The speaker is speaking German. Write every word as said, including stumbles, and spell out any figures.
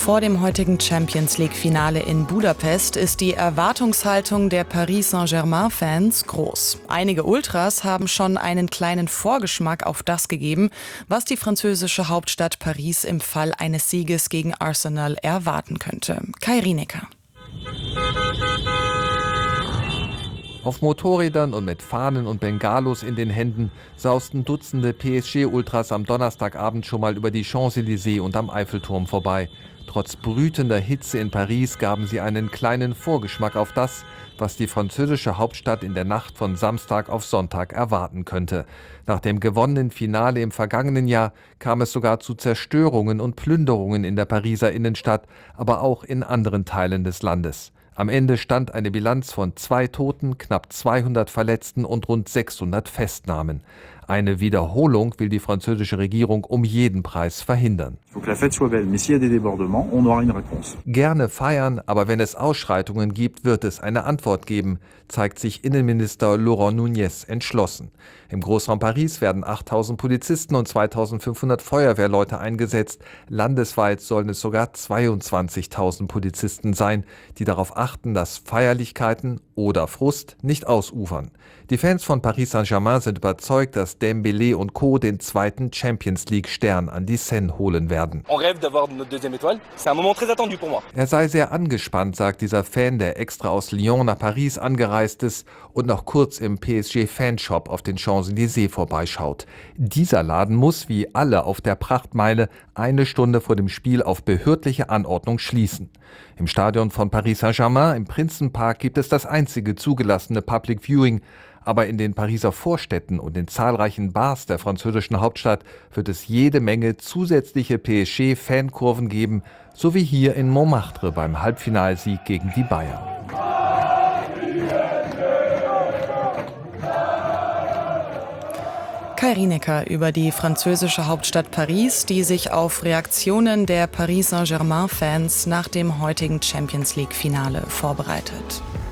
Vor dem heutigen Champions-League-Finale in Budapest ist die Erwartungshaltung der Paris Saint-Germain-Fans groß. Einige Ultras haben schon einen kleinen Vorgeschmack auf das gegeben, was die französische Hauptstadt Paris im Fall eines Sieges gegen Arsenal erwarten könnte. Kai Rienecker. Auf Motorrädern und mit Fahnen und Bengalos in den Händen sausten Dutzende P S G-Ultras am Donnerstagabend schon mal über die Champs-Élysées und am Eiffelturm vorbei. Trotz brütender Hitze in Paris gaben sie einen kleinen Vorgeschmack auf das, was die französische Hauptstadt in der Nacht von Samstag auf Sonntag erwarten könnte. Nach dem gewonnenen Finale im vergangenen Jahr kam es sogar zu Zerstörungen und Plünderungen in der Pariser Innenstadt, aber auch in anderen Teilen des Landes. Am Ende stand eine Bilanz von zwei Toten, knapp zweihundert Verletzten und rund sechshundert Festnahmen. Eine Wiederholung will die französische Regierung um jeden Preis verhindern. Gerne feiern, aber wenn es Ausschreitungen gibt, wird es eine Antwort geben, zeigt sich Innenminister Laurent Nunez entschlossen. Im Großraum Paris werden achttausend Polizisten und zweitausendfünfhundert Feuerwehrleute eingesetzt. Landesweit sollen es sogar zweiundzwanzigtausend Polizisten sein, die darauf achten, dass Feierlichkeiten oder Frust nicht ausufern. Die Fans von Paris Saint-Germain sind überzeugt, dass Dembélé und Co. den zweiten Champions-League-Stern an die Seine holen werden. Er sei sehr angespannt, sagt dieser Fan, der extra aus Lyon nach Paris angereist ist und noch kurz im P S G-Fanshop auf den Champs-Élysées vorbeischaut. Dieser Laden muss, wie alle auf der Prachtmeile, eine Stunde vor dem Spiel auf behördliche Anordnung schließen. Im Stadion von Paris Saint-Germain im Prinzenpark gibt es das einzige zugelassene Public Viewing. Aber in den Pariser Vorstädten und den zahlreichen Bars der französischen Hauptstadt wird es jede Menge zusätzliche P S G-Fankurven geben, so wie hier in Montmartre beim Halbfinalsieg gegen die Bayern. Kai Rienecker über die französische Hauptstadt Paris, die sich auf Reaktionen der Paris Saint-Germain-Fans nach dem heutigen Champions-League-Finale vorbereitet.